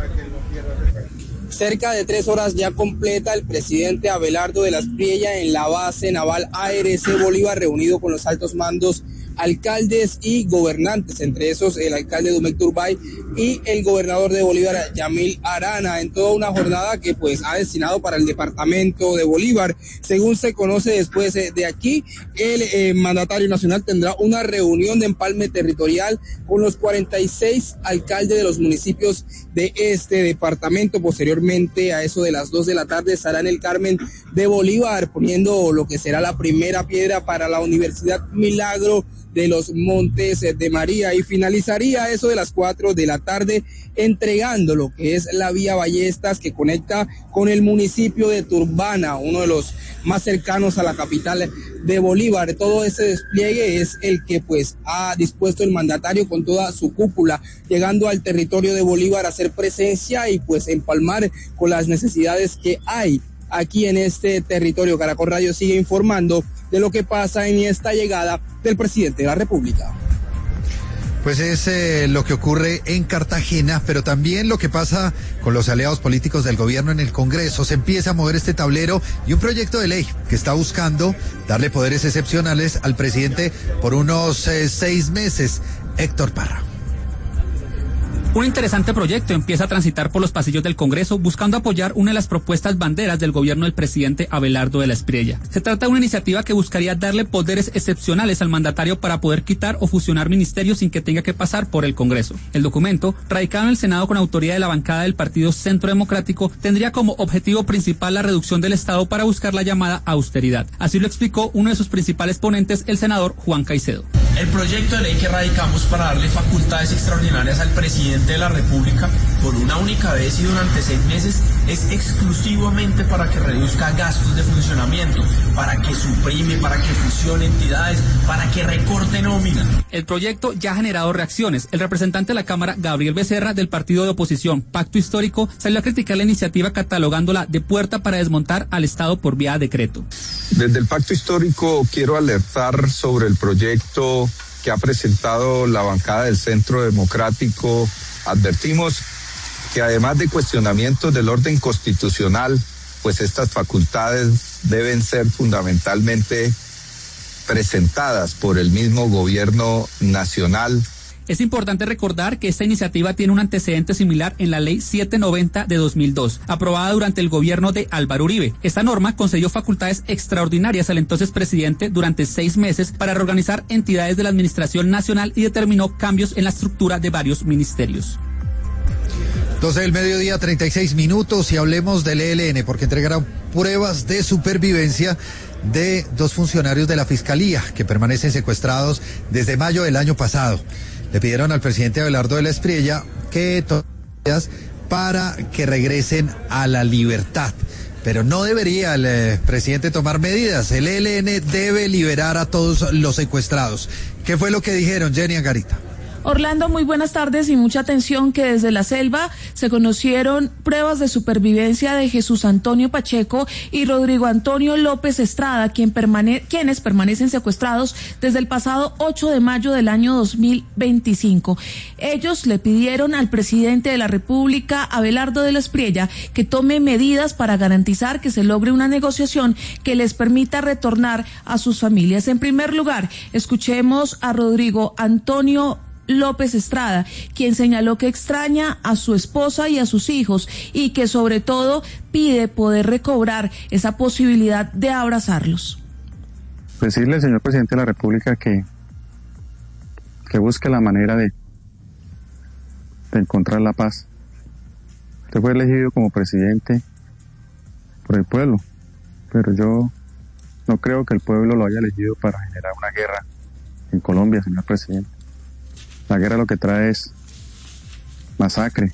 [SPEAKER 3] Cerca de 3 horas ya completa el presidente Abelardo de la Espriella en la base naval ARC Bolívar, reunido con los altos mandos, alcaldes y gobernantes, entre esos el alcalde Dumec Turbay y el gobernador de Bolívar, Yamil Arana, en toda una jornada que pues ha destinado para el departamento de Bolívar. Según se conoce, después de aquí, el mandatario nacional tendrá una reunión de empalme territorial con los 46 alcaldes de los municipios de este departamento. Posteriormente, a eso de las 2 de la tarde, estará en el Carmen de Bolívar poniendo lo que será la primera piedra para la Universidad Milagro de los Montes de María, y finalizaría eso de las 4 de la tarde entregando lo que es la vía Ballestas que conecta con el municipio de Turbana, uno de los más cercanos a la capital de Bolívar. Todo ese despliegue es el que pues ha dispuesto el mandatario con toda su cúpula, llegando al territorio de Bolívar a hacer presencia y pues empalmar con las necesidades que hay aquí en este territorio. Caracol Radio sigue informando de lo que pasa en esta llegada del presidente de la República.
[SPEAKER 1] Pues es lo que ocurre en Cartagena, pero también lo que pasa con los aliados políticos del gobierno en el Congreso. Se empieza a mover este tablero y un proyecto de ley que está buscando darle poderes excepcionales al presidente por unos 6 meses. Héctor Parra.
[SPEAKER 4] Un interesante proyecto empieza a transitar por los pasillos del Congreso buscando apoyar una de las propuestas banderas del gobierno del presidente Abelardo de la Espriella. Se trata de una iniciativa que buscaría darle poderes excepcionales al mandatario para poder quitar o fusionar ministerios sin que tenga que pasar por el Congreso. El documento, radicado en el Senado con autoría de la bancada del Partido Centro Democrático, tendría como objetivo principal la reducción del Estado para buscar la llamada austeridad. Así lo explicó uno de sus principales ponentes, el senador Juan Caicedo.
[SPEAKER 5] El proyecto de ley que radicamos para darle facultades extraordinarias al presidente de la República por una única vez y durante 6 meses es exclusivamente para que reduzca gastos de funcionamiento, para que suprime, para que fusione entidades, para que recorte nómina.
[SPEAKER 4] El proyecto ya ha generado reacciones. El representante de la Cámara, Gabriel Becerra, del partido de oposición Pacto Histórico, salió a criticar la iniciativa catalogándola de puerta para desmontar al Estado por vía de decreto.
[SPEAKER 6] Desde el Pacto Histórico quiero alertar sobre el proyecto que ha presentado la bancada del Centro Democrático. Advertimos que además de cuestionamientos del orden constitucional, pues estas facultades deben ser fundamentalmente presentadas por el mismo gobierno nacional.
[SPEAKER 4] Es importante recordar que esta iniciativa tiene un antecedente similar en la Ley 790 de 2002, aprobada durante el gobierno de Álvaro Uribe. Esta norma concedió facultades extraordinarias al entonces presidente durante 6 meses para reorganizar entidades de la Administración Nacional y determinó cambios en la estructura de varios ministerios.
[SPEAKER 1] 12 del mediodía, 36 minutos, y hablemos del ELN, porque entregaron pruebas de supervivencia de 2 funcionarios de la Fiscalía que permanecen secuestrados desde mayo del año pasado. Le pidieron al presidente Abelardo de la Espriella que tome medidas para que regresen a la libertad. Pero no debería el presidente tomar medidas. El ELN debe liberar a todos los secuestrados. ¿Qué fue lo que dijeron, Jenny Angarita?
[SPEAKER 7] Orlando, muy buenas tardes y mucha atención que desde la selva se conocieron pruebas de supervivencia de Jesús Antonio Pacheco y Rodrigo Antonio López Estrada, quienes permanecen secuestrados desde el pasado 8 de mayo del año 2025. Ellos le pidieron al presidente de la República, Abelardo de la Espriella, que tome medidas para garantizar que se logre una negociación que les permita retornar a sus familias. En primer lugar, escuchemos a Rodrigo Antonio López Estrada, quien señaló que extraña a su esposa y a sus hijos y que sobre todo pide poder recobrar esa posibilidad de abrazarlos.
[SPEAKER 8] Decirle al señor presidente de la República que busque la manera de encontrar la paz. Usted fue elegido como presidente por el pueblo, pero yo no creo que el pueblo lo haya elegido para generar una guerra en Colombia, señor presidente. La guerra lo que trae es masacre.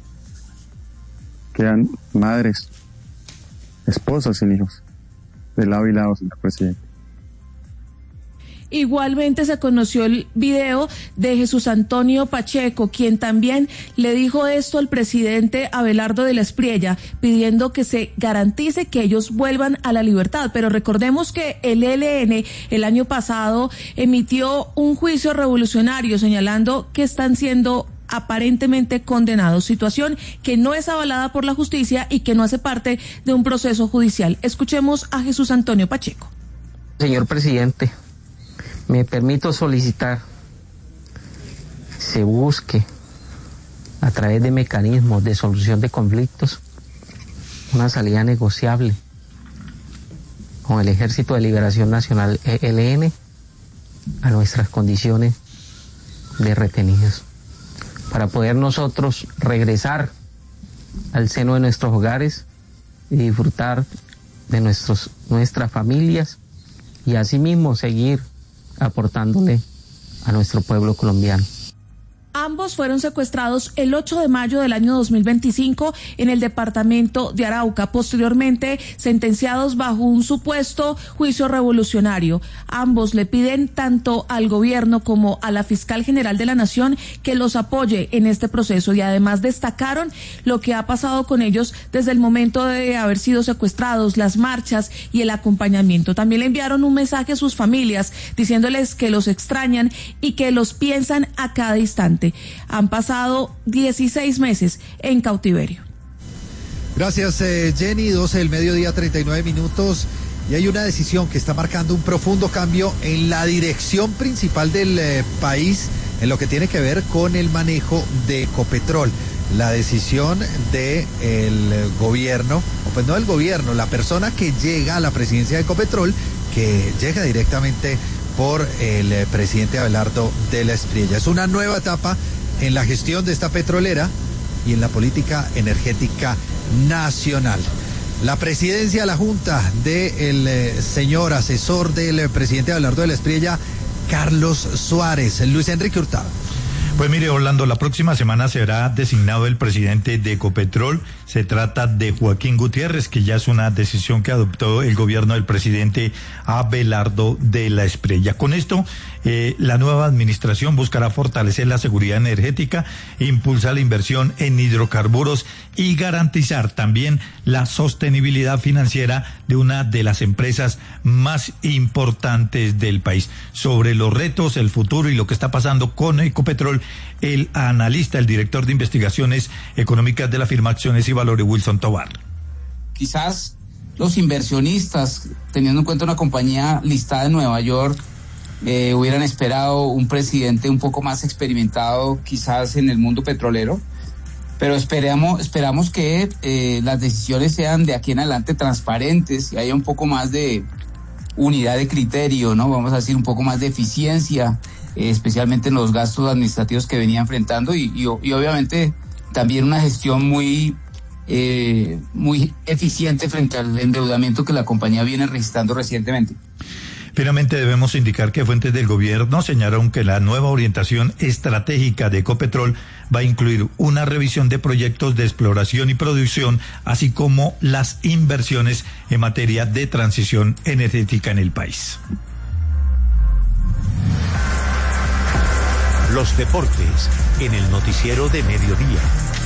[SPEAKER 8] Quedan madres, esposas sin hijos, de lado y lado, señor presidente.
[SPEAKER 7] Igualmente se conoció el video de Jesús Antonio Pacheco, quien también le dijo esto al presidente Abelardo de la Espriella, pidiendo que se garantice que ellos vuelvan a la libertad. Pero recordemos que el ELN el año pasado emitió un juicio revolucionario señalando que están siendo aparentemente condenados, situación que no es avalada por la justicia y que no hace parte de un proceso judicial. Escuchemos a Jesús Antonio Pacheco.
[SPEAKER 9] Señor presidente, me permito solicitar se busque a través de mecanismos de solución de conflictos una salida negociable con el Ejército de Liberación Nacional ELN a nuestras condiciones de retenidos, para poder nosotros regresar al seno de nuestros hogares y disfrutar de nuestras familias y asimismo seguir aportándole a nuestro pueblo colombiano.
[SPEAKER 7] Ambos fueron secuestrados el 8 de mayo del año 2025 en el departamento de Arauca, posteriormente sentenciados bajo un supuesto juicio revolucionario. Ambos le piden tanto al gobierno como a la fiscal general de la Nación que los apoye en este proceso y además destacaron lo que ha pasado con ellos desde el momento de haber sido secuestrados, las marchas y el acompañamiento. También le enviaron un mensaje a sus familias diciéndoles que los extrañan y que los piensan a cada instante. Han pasado 16 meses en cautiverio.
[SPEAKER 1] Gracias, Jenny. 12 del mediodía, 39 minutos. Y hay una decisión que está marcando un profundo cambio en la dirección principal del país en lo que tiene que ver con el manejo de Ecopetrol. La decisión del gobierno, o pues no del gobierno, la persona que llega a la presidencia de Ecopetrol, que llega directamente por el presidente Abelardo de la Espriella. Es una nueva etapa en la gestión de esta petrolera y en la política energética nacional. La presidencia de la Junta del señor asesor del presidente Abelardo de la Espriella, Carlos Suárez. Luis Enrique Hurtado.
[SPEAKER 10] Pues mire, Orlando, la próxima semana será designado el presidente de Ecopetrol. Se trata de Joaquín Gutiérrez, que ya es una decisión que adoptó el gobierno del presidente Abelardo de la Espriella. Con esto, la nueva administración buscará fortalecer la seguridad energética, impulsar la inversión en hidrocarburos y garantizar también la sostenibilidad financiera de una de las empresas más importantes del país. Sobre los retos, el futuro y lo que está pasando con Ecopetrol, el analista, el director de investigaciones económicas de la firma Acciones y Valores, Wilson Tovar.
[SPEAKER 11] Quizás los inversionistas, teniendo en cuenta una compañía listada en Nueva York,
[SPEAKER 2] hubieran esperado un presidente un poco más experimentado quizás en el mundo petrolero, pero esperamos que las decisiones sean de aquí en adelante transparentes y haya un poco más de unidad de criterio, ¿no? Vamos a decir un poco más de eficiencia, especialmente en los gastos administrativos que venía enfrentando y obviamente también una gestión muy eficiente frente al endeudamiento que la compañía viene registrando recientemente.
[SPEAKER 10] Finalmente debemos indicar que fuentes del gobierno señalaron que la nueva orientación estratégica de Ecopetrol va a incluir una revisión de proyectos de exploración y producción, así como las inversiones en materia de transición energética en el país.
[SPEAKER 26] Los deportes en el noticiero de mediodía.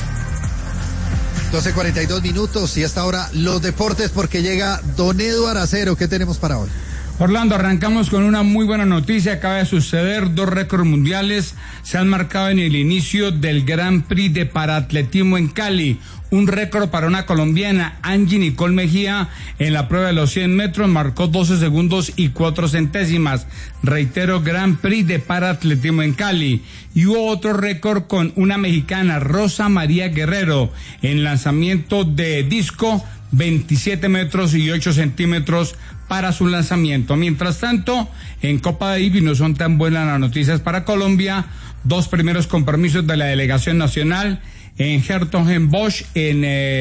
[SPEAKER 1] 12:42 y hasta ahora los deportes porque llega Don Eduardo Acero. ¿Qué tenemos para hoy?
[SPEAKER 11] Orlando, arrancamos con una muy buena noticia. Acaba de suceder, 2 récords mundiales se han marcado en el inicio del Gran Prix de Paraatletismo en Cali. Un récord para una colombiana, Angie Nicole Mejía, en la prueba de los 100 metros marcó 12 segundos y 4 centésimas. Reitero, Gran Prix de Paraatletismo en Cali. Y hubo otro récord con una mexicana, Rosa María Guerrero, en lanzamiento de disco, 27 metros y 8 centímetros para su lanzamiento. Mientras tanto, en Copa Davis no son tan buenas las noticias para Colombia. 2 primeros compromisos de la delegación nacional en Hertogenbosch, en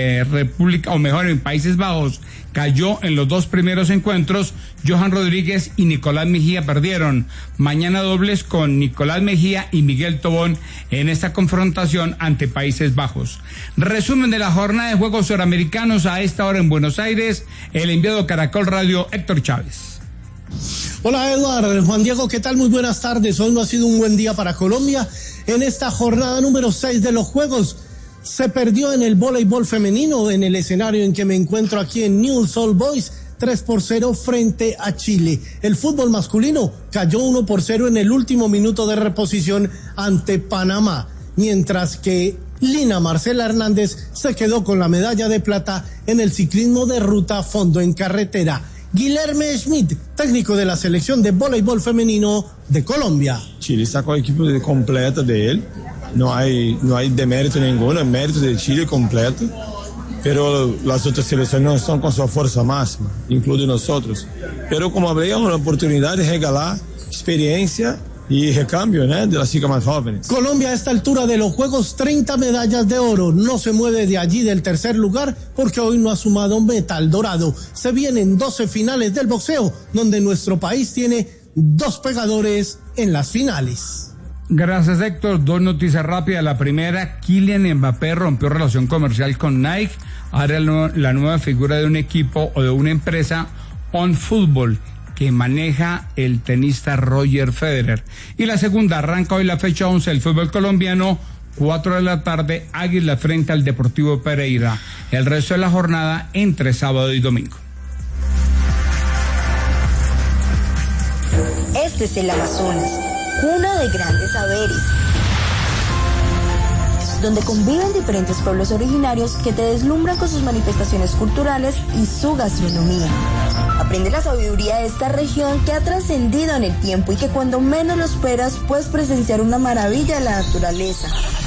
[SPEAKER 11] en Países Bajos, cayó en los 2 primeros encuentros. Johan Rodríguez y Nicolás Mejía perdieron. Mañana dobles con Nicolás Mejía y Miguel Tobón en esta confrontación ante Países Bajos. Resumen de la jornada de Juegos Suramericanos a esta hora en Buenos Aires, el enviado de Caracol Radio, Héctor Chávez.
[SPEAKER 12] Hola Eduardo, Juan Diego, ¿qué tal? Muy buenas tardes. Hoy no ha sido un buen día para Colombia. En esta jornada número 6 de los Juegos se perdió en el voleibol femenino, en el escenario en que me encuentro aquí en Newell's Old Boys, 3-0 frente a Chile. El fútbol masculino cayó 1-0 en el último minuto de reposición ante Panamá, mientras que Lina Marcela Hernández se quedó con la medalla de plata en el ciclismo de ruta fondo en carretera. Guilherme Schmidt, técnico de la selección de voleibol femenino de Colombia.
[SPEAKER 13] Chile está con la equipe completa de él, no hay demérito ninguno, es mérito de Chile completo, pero las otras selecciones no están con su fuerza máxima, incluido nosotros. Pero como hablé, es una oportunidad de regalar experiencia y recambio, ¿no?, de las chicas más jóvenes.
[SPEAKER 12] Colombia a esta altura de los Juegos, 30 medallas de oro, no se mueve de allí del tercer lugar porque hoy no ha sumado metal dorado. Se vienen 12 finales del boxeo, donde nuestro país tiene 2 pegadores en las finales.
[SPEAKER 11] Gracias, Héctor. 2 noticias rápidas. La primera, Kylian Mbappé rompió relación comercial con Nike. Ahora la nueva figura de un equipo o de una empresa, OnFootball, que maneja el tenista Roger Federer. Y la segunda, arranca hoy la fecha 11 del fútbol colombiano, 4 de la tarde, Águila frente al Deportivo Pereira. El resto de la jornada entre sábado y domingo.
[SPEAKER 14] Este es el Amazonas, cuna de grandes saberes, donde conviven diferentes pueblos originarios que te deslumbran con sus manifestaciones culturales y su gastronomía. Aprende la sabiduría de esta región que ha trascendido en el tiempo y que cuando menos lo esperas puedes presenciar una maravilla de la naturaleza.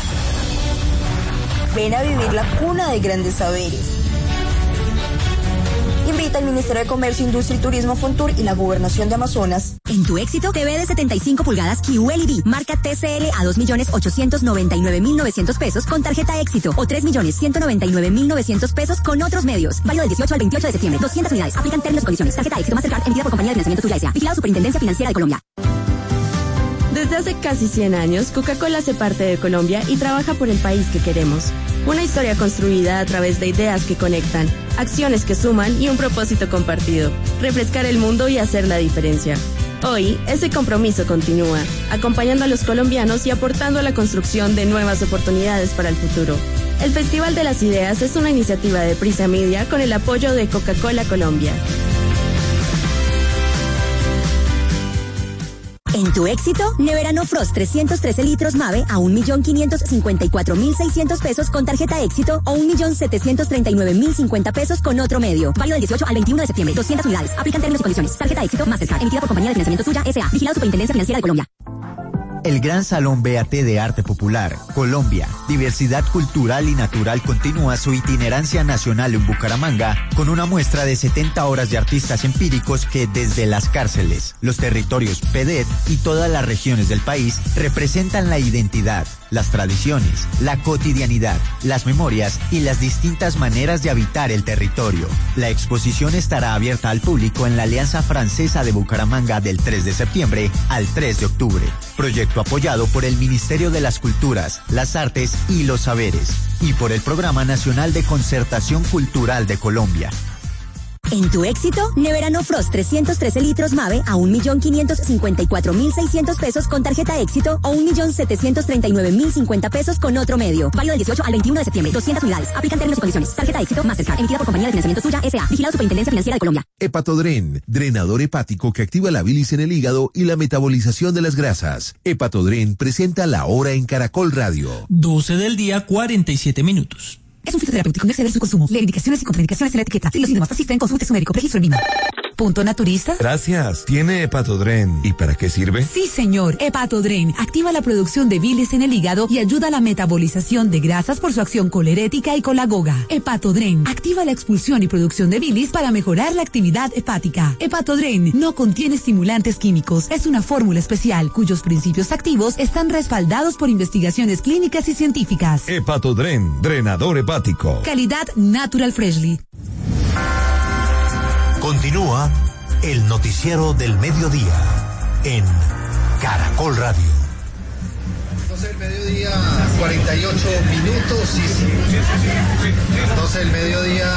[SPEAKER 14] Ven a vivir la cuna de grandes saberes. Invita al Ministerio de Comercio, Industria y Turismo, Fontur y la Gobernación de Amazonas.
[SPEAKER 20] En tu Éxito, TV de 75 pulgadas QLED, marca TCL a 2.899.900 pesos con tarjeta Éxito o 3.199.900 pesos con otros medios. Válido del 18 al 28 de septiembre. 200 unidades. Aplican términos y condiciones. Tarjeta Éxito Mastercard emitida por Compañía de Financiamiento Tuya S.A. Vigilado Superintendencia Financiera de Colombia.
[SPEAKER 15] Desde hace casi 100 años, Coca-Cola hace parte de Colombia y trabaja por el país que queremos. Una historia construida a través de ideas que conectan, acciones que suman y un propósito compartido. Refrescar el mundo y hacer la diferencia. Hoy, ese compromiso continúa, acompañando a los colombianos y aportando a la construcción de nuevas oportunidades para el futuro. El Festival de las Ideas es una iniciativa de Prisa Media con el apoyo de Coca-Cola Colombia.
[SPEAKER 20] En tu éxito, Neverano Frost 313 litros Mave a 1.554.600 pesos con tarjeta éxito o 1.739.050 pesos con otro medio. Válido del 18 al 21 de septiembre. 200 unidades. Aplican términos y condiciones. Tarjeta éxito Mastercard. Emitida por Compañía de Financiamiento Suya S.A. Vigilado Superintendencia Financiera de Colombia.
[SPEAKER 16] El Gran Salón BAT de Arte Popular, Colombia, Diversidad Cultural y Natural continúa su itinerancia nacional en Bucaramanga con una muestra de 70 horas de artistas empíricos que desde las cárceles, los territorios PEDET y todas las regiones del país representan la identidad, las tradiciones, la cotidianidad, las memorias y las distintas maneras de habitar el territorio. La exposición estará abierta al público en la Alianza Francesa de Bucaramanga del 3 de septiembre al 3 de octubre. Proyecto apoyado por el Ministerio de las Culturas, las Artes y los Saberes y por el Programa Nacional de Concertación Cultural de Colombia.
[SPEAKER 20] En tu éxito, Neverano Frost 313 litros Mave a 1.554.600 pesos con tarjeta éxito o 1.739.050 pesos con otro medio. Válido del 18 al 21 de septiembre. 200 unidades. Aplican términos y condiciones. Tarjeta éxito Mastercard. Emitida por Compañía de Financiamiento Suya S.A. Vigilado Superintendencia Financiera de Colombia.
[SPEAKER 17] Hepatodren, drenador hepático que activa la bilis en el hígado y la metabolización de las grasas. Hepatodren presenta La Hora en Caracol Radio.
[SPEAKER 18] 12 del día, 47 minutos.
[SPEAKER 19] Es un fitoterapéutico, no exceder su consumo. Lee indicaciones y contraindicaciones en la etiqueta. Si los síntomas persisten, consulte a su médico. Registro en Lima. Punto naturista.
[SPEAKER 17] Gracias. Tiene Hepatodren. ¿Y para qué sirve?
[SPEAKER 19] Sí, señor. Hepatodren activa la producción de bilis en el hígado y ayuda a la metabolización de grasas por su acción colerética y colagoga. Hepatodren activa la expulsión y producción de bilis para mejorar la actividad hepática. Hepatodren no contiene estimulantes químicos. Es una fórmula especial cuyos principios activos están respaldados por investigaciones clínicas y científicas.
[SPEAKER 17] Hepatodren, drenador hepático.
[SPEAKER 19] Calidad Natural Freshly.
[SPEAKER 26] Continúa el noticiero del mediodía en Caracol Radio.
[SPEAKER 1] 12 del mediodía, 48 minutos. 12 del mediodía.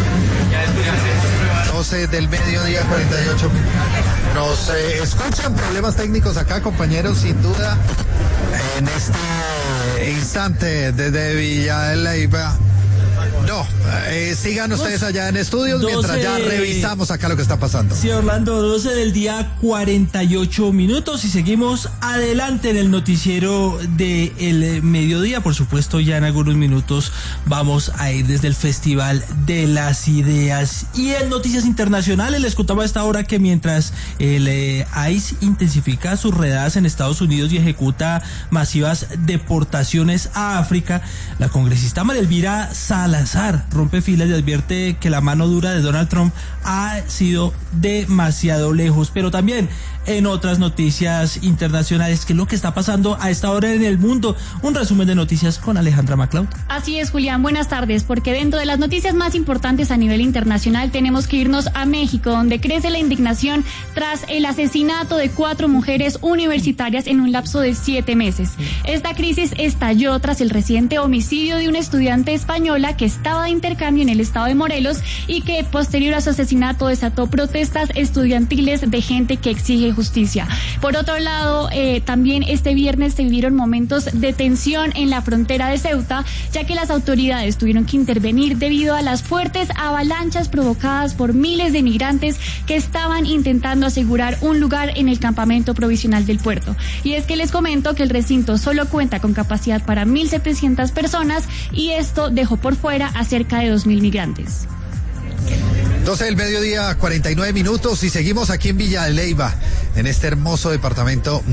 [SPEAKER 1] 12 del mediodía, 48 minutos. Nos escuchan problemas técnicos acá, compañeros, sin duda. En este instante, desde Villa de Leyva. No, sigan ustedes allá en estudios 12, mientras ya revisamos acá lo que está pasando.
[SPEAKER 18] Sí, Orlando, 12 del día, 48 minutos y seguimos adelante en el noticiero del mediodía. Por supuesto, ya en algunos minutos vamos a ir desde el Festival de las Ideas. Y en noticias internacionales les contaba a esta hora que mientras el ICE intensifica sus redadas en Estados Unidos y ejecuta masivas deportaciones a África, la congresista María Elvira Salazar rompe filas y advierte que la mano dura de Donald Trump ha sido demasiado lejos. Pero también en otras noticias internacionales, ¿qué es lo que está pasando a esta hora en el mundo? Un resumen de noticias con Alejandra MacLeod.
[SPEAKER 21] Así es, Julián, buenas tardes, porque dentro de las noticias más importantes a nivel internacional tenemos que irnos a México, donde crece la indignación tras el asesinato de 4 mujeres universitarias en un lapso de 7 meses. Esta crisis estalló tras el reciente homicidio de una estudiante española que estaba de intercambio en el estado de Morelos y que posterior a su asesinato desató protestas estudiantiles de gente que exige justicia. Por otro lado, también este viernes se vivieron momentos de tensión en la frontera de Ceuta, ya que las autoridades tuvieron que intervenir debido a las fuertes avalanchas provocadas por miles de migrantes que estaban intentando asegurar un lugar en el campamento provisional del puerto. Y es que les comento que el recinto solo cuenta con capacidad para 1.700 personas y esto dejó por fuera a cerca de 2.000 migrantes.
[SPEAKER 1] 12 del mediodía, 49 minutos y seguimos aquí en Villa de Leyva, en este hermoso departamento